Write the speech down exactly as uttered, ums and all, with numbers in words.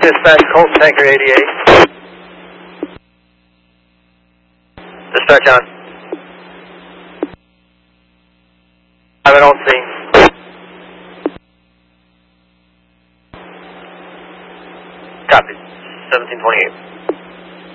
Dispatch, Colton Tanker eighty-eight. Dispatch on. I have it on scene. Copy. seventeen twenty-eight.